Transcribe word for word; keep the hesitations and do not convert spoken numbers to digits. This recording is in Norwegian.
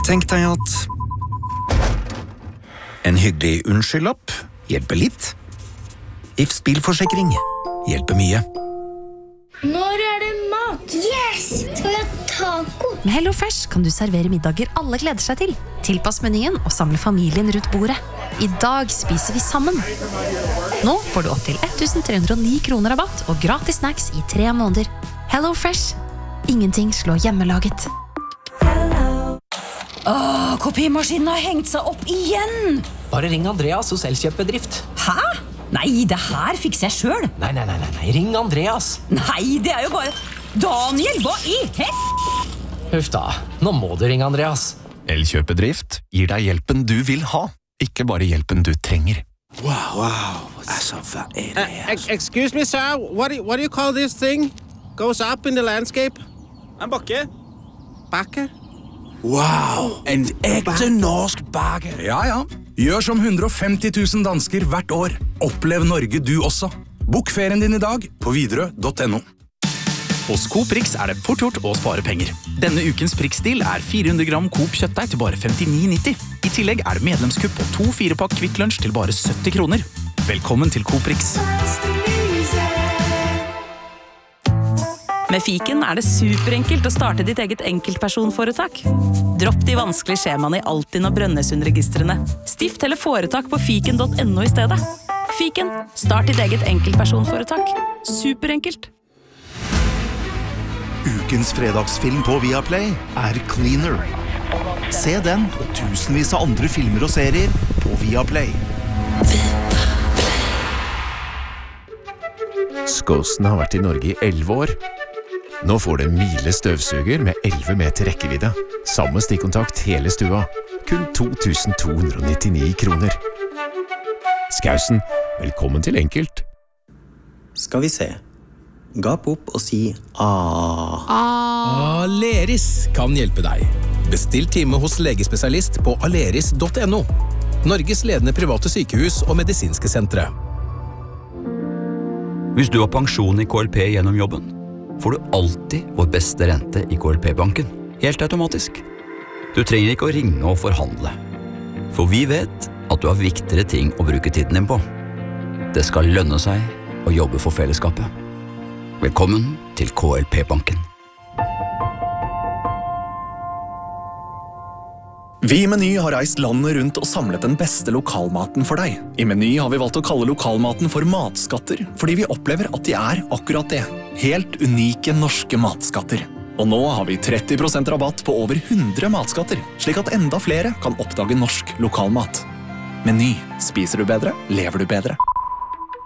Tenk deg at en hyggelig unnskyldlapp hjelper litt. Ifs bilforsikring hjelper mye. Når er det mat? Yes! Skal vi ha taco? Med HelloFresh kan du servere middager alle gleder seg til. Tilpass menyen og samle familien rundt bordet. I dag spiser vi sammen. Nå får du opp til elleve hundre og ni kroner rabatt og gratis snacks i tre måneder. HelloFresh. Ingenting slår hjemmelaget. Åh, kopimaskinen har hengt seg opp igjen! Bare ring Andreas hos Elkjøpbedrift. Hæ? Nei, det her fikser jeg selv. Nei, nei, nei, nei, ring Andreas. Nei, det er jo bare... Daniel, hva i hel... Huff da, nå må du ringe Andreas. Elkjøpbedrift gir deg hjelpen du vil ha, ikke bare hjelpen du trenger. Wow, wow. Altså, hva er det her? Uh, excuse me, sir. What do, what do you call this thing? Goes up in the landscape? En bakke. Bakke? Wow, en ekte norsk bakke. Ja, ja. Gjør som hundre og femti tusen dansker hvert år. Opplev Norge du også. Bok ferien din i dag på Widerøe punktum no. Hos Coop Rix er det fort gjort å spare penger. Denne ukens Prix-stil er fire hundre gram Coop kjøttdeig til bare femtini nitti. I tillegg er det medlemskupp på to fire-pakk Kvikk Lunsj til bare sytti kroner. Velkommen til Coop Rix. Med Fiken er det superenkelt å starte ditt eget enkeltpersonforetak. Dropp de vanskelige skjemaene i Altinn og Brønnøysundregistrene. Stift eller foretak på fiken punktum no i stedet. Fiken, start ditt eget enkeltpersonforetak. Superenkelt. Ukens fredagsfilm på Viaplay er Cleaner. Se den og tusenvis av andre filmer og serier på Viaplay. Skåsen har vært i Norge i elleve år. Nå får du en Miele støvsuger med elleve meter rekkevidde. Samme stikkontakt hele stua. Kun to tusen to hundre og nittini kroner. Skausen, velkommen til enkelt. Skal vi se. Gap opp og si A. Aleris kan hjelpe deg. Bestill time hos legespesialist på aleris punktum no. Norges ledende private sykehus og medisinske sentre. Hvis du har pensjon i K L P gjennom jobben, får du alltid vår beste rente i K L P-banken. Helt automatisk. Du trenger ikke å ringe og forhandle. For vi vet at du har viktigere ting å bruke tiden din på. Det skal lønne seg å jobbe for fellesskapet. Velkommen til K L P-banken. Vi i Meny har reist landet rundt og samlet den beste lokalmaten for deg. I Meny har vi valgt å kalle lokalmaten for matskatter, fordi vi opplever at de er akkurat det. Helt unike norske matskatter. Og nå har vi tretti prosent rabatt på over hundre matskatter, slik at enda flere kan oppdage norsk lokalmat. Meny. Spiser du bedre, lever du bedre.